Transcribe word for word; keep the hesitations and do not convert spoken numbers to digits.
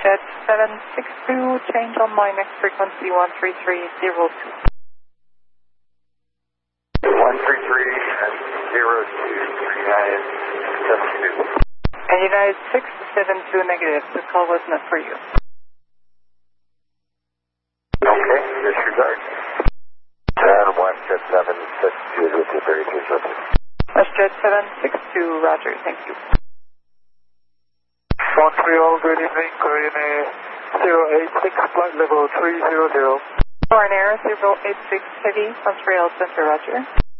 WestJet seven six two, change on my next frequency one three three zero two. one three three zero two three nine seven two. And United six seven two negative, the call was not for you. Okay, disregard. And WestJet seven six two zero two three two zero two. WestJet seven six two, roger, thank you. Montreal, good evening, Korean Air zero eight six, flight level three zero zero. Foreign Air zero eight six Heavy, Montreal Center, roger.